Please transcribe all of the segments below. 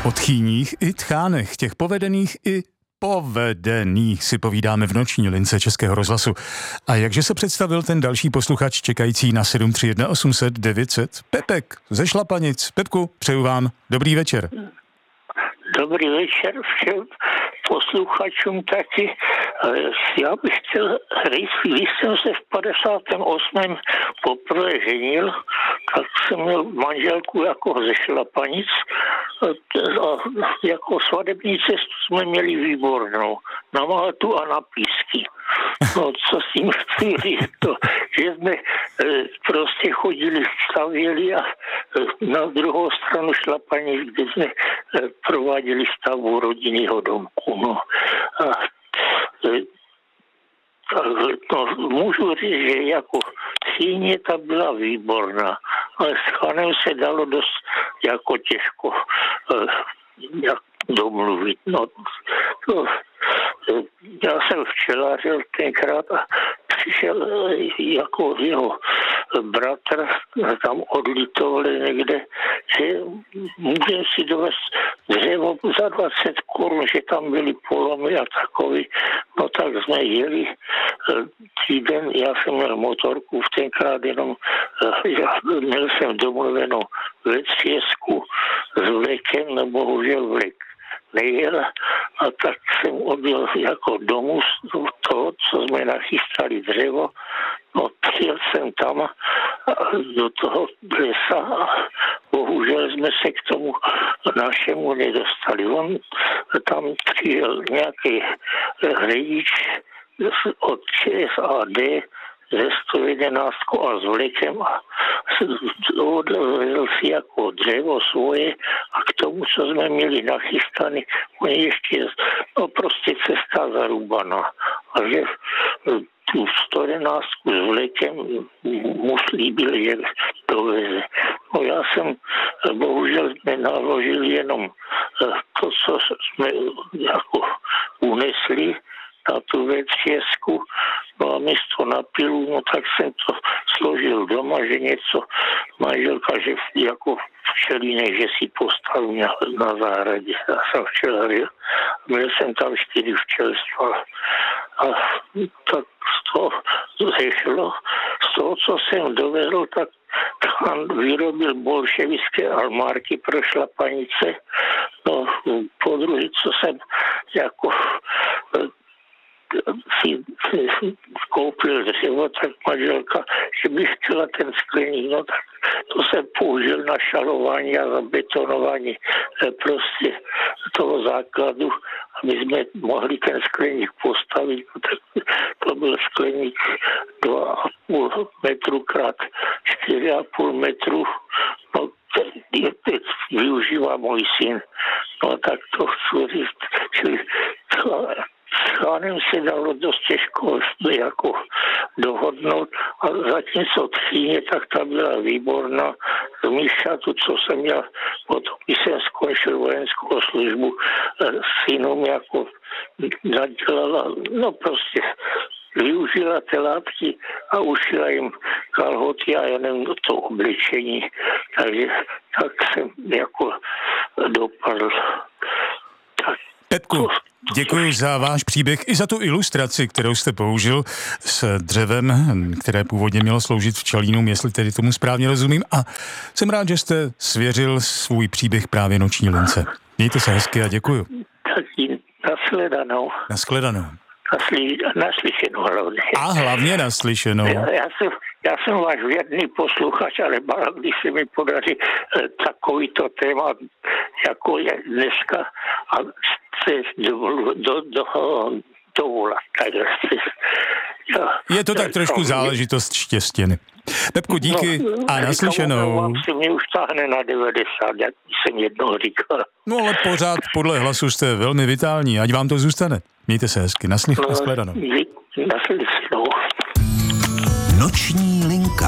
O tchýních i tchánech, těch povedených i povedených si povídáme v noční lince Českého rozhlasu. A jakže se představil ten další posluchač čekající na 731 800 900? Pepek ze Šlapanic. Pepku, přeju vám dobrý večer. Dobrý večer všem posluchačům taky. Já bych chtěl říct, když jsem se v 58. poprvé ženil, tak jsem měl manželku jako ze Šlapanic a jako svadební cestu jsme měli výbornou. Na Maltu a na Písky. No, co s tím chci říct, to, že jsme prostě chodili, stavěli a na druhou stranu Šlapanic, kde jsme prováděli stavbu rodinného domku. No. No, můžu říct, že jako tchýně ta byla výborná, ale s chanem se dalo dost jako těžko domluvit. No, to, já jsem včelařil tenkrát a přišel jako jeho bratr, tam odlitovali někde, že můžeme si dovést dřevo za 20 korun, že tam byly polomy a takový. No tak jsme jeli týden, já jsem měl motorku v tenkrát jenom, měl jsem domluvenou ve Třesku s vlekem, nebo bohužel vlek nejel a tak jsem odjel jako domů z toho, co jsme nachystali dřevo. No, přijel jsem tam do toho lesa a bohužel jsme se k tomu našemu nedostali. On tam přijel nějaký řidič od ČSAD ze 111 a s vlekem a odvezl si jako dřevo svoje a k tomu, co jsme měli nachystané, oni ještě, no prostě cesta zarubaná. A že tu 111 s vlekem mu slíbil, že doveze. No já jsem bohužel nenaložil jenom to, co jsme jako unesli na tu V6, no a místo na pilu, no tak jsem to složil doma, že něco manželka, že jako včelínek, že si postavil na zahradě. Já jsem včelařil, měl jsem tam 4 včelstva a tak z toho zešlo, z toho, co jsem dovezl, tak on vyrobil bolševické armárky pro Šlapanice. No, po druhé, co jsem jako si koupil dřevo, tak manželka, že bych chtěla ten skleník, no tak to jsem použil na šalování a zabetonování prostě toho základu, aby jsme mohli ten skleník postavit. No, tak to byl skleník 2,5 metru krát 4,5 metru, no teď využívá můj syn. No tak to chci říct, čili s chánem se dalo dost těžko jako dohodnout a zatímco tchýně, tak ta byla výborná. Z Míšatu, co jsem měl, potom když jsem skončil vojenskou službu, synům jako nadělala, no prostě využila ty látky a ušila jim kalhoty a já nevím to oblečení. Takže tak jsem jako dopadl. Tak. Pepku, děkuji za váš příběh i za tu ilustraci, kterou jste použil s dřevem, které původně mělo sloužit včelínům, jestli tedy tomu správně rozumím. A jsem rád, že jste svěřil svůj příběh právě noční lince. Mějte se hezky a děkuju. Taky nashledanou. Nashledanou. Naslyšenou hlavně. A hlavně naslyšenou. Já jsem váš věrný posluchač, ale když se mi podaří takovýto téma, jako je dneska, a se dovolat. Je to tak trošku záležitost štěstěny. Pepku, díky a naslyšenou. Vám se mě už táhne na 90, jak jsem jednou říkal. No ale pořád podle hlasu jste velmi vitální, ať vám to zůstane. Mějte se hezky, nashledanou. Naslyšenou. Noční linka.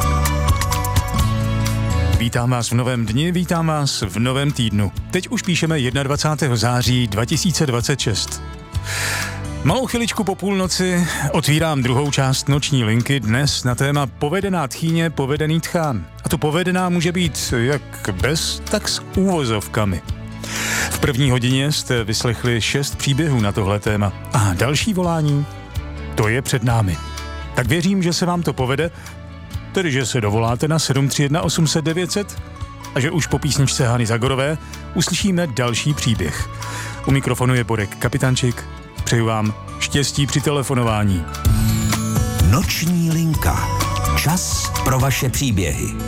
Vítám vás v novém dni, vítám vás v novém týdnu. Teď už píšeme 21. září 2026. Malou chviličku po půlnoci otvírám druhou část noční linky, dnes na téma povedená tchýně, povedený tchán. A to povedená může být jak bez, tak s úvozovkami. V první hodině jste vyslechli 6 příběhů na tohle téma. A další volání, to je před námi. Tak věřím, že se vám to povede, tedy že se dovoláte na 731 800 900 a že už po písničce Hany Zagorové uslyšíme další příběh. U mikrofonu je Borek Kapitančík. Přeju vám štěstí při telefonování. Noční linka. Čas pro vaše příběhy.